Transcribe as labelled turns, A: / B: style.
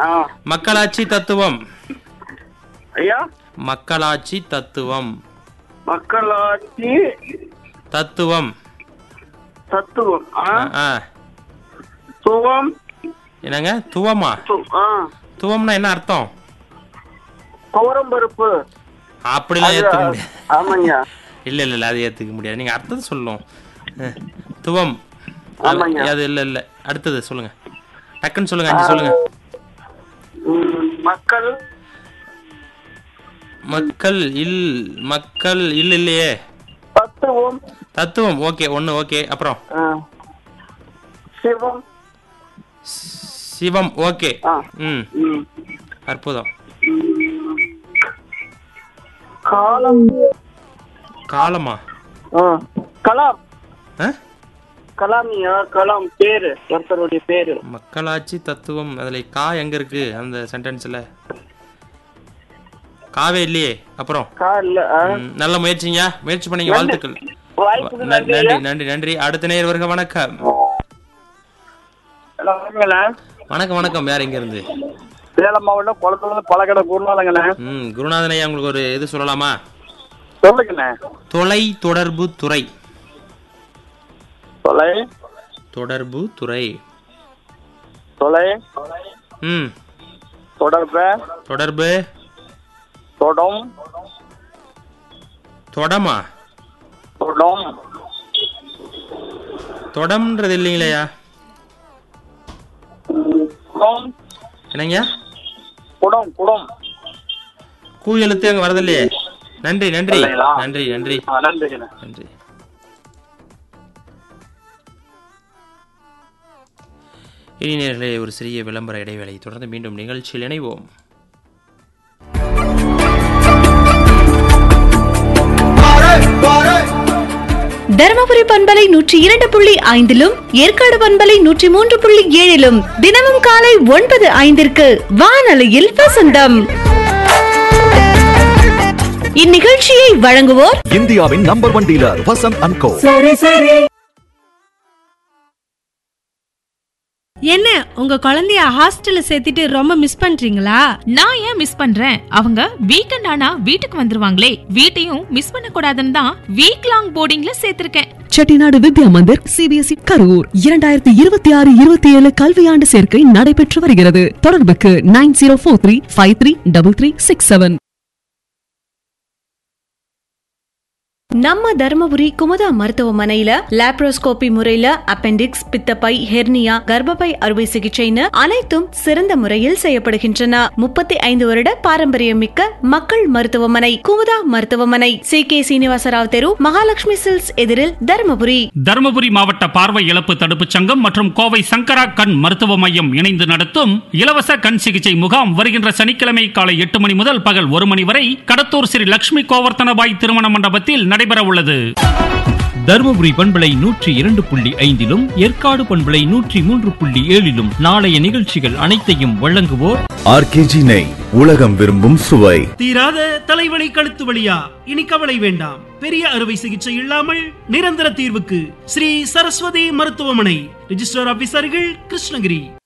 A: மக்களாட்சி தத்துவம்.
B: ஐயா
A: மக்களாட்சி தத்துவம்.
B: மக்களாட்சி
A: தத்துவம்.
B: தத்துவம். துவம்.
A: என்னங்க துவமா? துவம்னா என்ன அர்த்தம்?
B: துவரம் பருப்பு.
A: அப்படிலாம் ஏத்துக்க முடியாது.
B: ஆமாங்க.
A: இல்ல இல்ல அது ஏத்துக்க முடியாது. நீங்க அர்த்தத்தை சொல்லணும். துவம் அது இல்ல இல்ல. அடுத்தது சொல்லுங்க, டக்குன்னு சொல்லுங்க, 5 சொல்லுங்க.
B: மக்கள்.
A: மக்கள் மக்கள் இல்லையே.
B: தத்துவம்.
A: தத்துவம். Okay, 1 okay. அப்புறம்
B: சிவம்.
A: சிவம். ஓகே. அற்புதம்.
B: காலம்.
A: காலமா?
B: கலாம். கலாமியா? கலாம் பேரு, ஒருத்தருடைய பேரு.
A: மக்களாட்சி தத்துவம். அதுல கா எங்க இருக்கு அந்த சென்டென்ஸ்ல? காவே இல்லையே. அப்புறம் நல்ல முயற்சிங்க, முயற்சி பண்ணீங்க, வாழ்த்துக்கள். நன்றி நன்றி நன்றி. அடுத்த நேயர் வருக. வணக்கம். வணக்கம் வணக்கம். யார் இங்க இருந்து?
B: சேலம் மாவட்டம் குளத்தூர்ல பழக்கடை குருநாதங்கண்ணே.
A: குருநாதன் ஐயா, உங்களுக்கு ஒரு இது சொல்லலாமா?
B: சொல்லுங்கண்ணே.
A: தொலை தொடர்பு துறை.
B: தொலை
A: தொடர்பு துறை.
B: தொலை தொடர்பு.
A: தொடர்பு.
B: தொடம்.
A: தொடமா?
B: தொடம்.
A: தொடம்ன்றது இல்லைங்களா? என்னங்க?
B: குடம். குடம்.
A: கூ எழுத்து அங்க வரது இல்லையே. நன்றி நன்றி நன்றி நன்றி நன்றி. இனி நேயர்களே, ஒரு சிறிய விளம்பர இடைவேளை தொடர்ந்து மீண்டும் நிகழ்ச்சியில் இணைவோம்.
C: தருமபுரி பண்பலை 102.5 ஏற்காடு பண்பலை 103.7 தினமும் காலை 9:05 வானொலியில் வசந்தம். இந்நிகழ்ச்சியை வழங்குவோர்
D: இந்தியாவின் நம்பர் 1 டீலர் வசந்த் அண்ட் கோ.
E: என்ன, உங்க குழந்தைய ஹாஸ்டல்ல சேர்த்துட்டு ரொம்ப மிஸ் பண்றீங்களா?
F: நான் ஏன் மிஸ் பண்றேன்? அவங்க வீக்கெண்ட் ஆனா வீட்டுக்கு வந்துருவாங்களே, வீட்டையும் மிஸ் பண்ண கூடாதுன்னு தான் week long போர்டிங்ல சேர்த்திருக்கேன்.
G: Chettinad Vidya Mandir CBSE Karur 2026-27 கல்வியாண்டு சேர்க்கை நடைபெற்று வருகிறது. தொடர்புக்கு 9043533367.
C: நம்ம தர்மபுரி குமுதா மருத்துவமனையில லாப்ரோஸ்கோபி முறையில அப்பெண்டிக்ஸ், பித்தப்பை, ஹெர்னியா, கர்ப்பப்பை அறுவை சிகிச்சைன்னு அனைத்தும் சிறந்த முறையில் செய்யப்படுகின்றன. 35 வருட பாரம்பரியம் மிக்க மக்கள் மருத்துவமனை குமுதா மருத்துவமனை, CK சீனிவாசராவ் தெரு, மகாலட்சுமி சில்ஸ் எதிரில், தர்மபுரி.
H: தர்மபுரி மாவட்ட பார்வை இழப்பு தடுப்பு சங்கம் மற்றும் கோவை சங்கரா கண் மருத்துவ மையம் இணைந்து நடத்தும் இலவச கண் சிகிச்சை முகாம் வருகின்ற சனிக்கிழமை காலை 8 மணி முதல் பகல் 1 மணி வரை கடத்தூர் ஸ்ரீ லட்சுமி கோவர்த்தனபாய் திருமண மண்டபத்தில் நடைபெற உள்ளது.
I: தருமபுரி பண்பலை 102.5 ஏற்காடு பண்பலை 103.7 நாளைய நிகழ்ச்சிகள் அனைத்தையும் வழங்குவோர்
D: RKG நெய், உலகம் விரும்பும் சுவை.
J: தீராத தலைவலி, கழுத்து வலியா? இனி கவலை வேண்டாம். பெரிய அறுவை சிகிச்சை இல்லாமல் நிரந்தர தீர்வுக்கு ஸ்ரீ சரஸ்வதி மருத்துவமனை. ரிஜிஸ்டர் ஆபீசர்கள், கிருஷ்ணகிரி.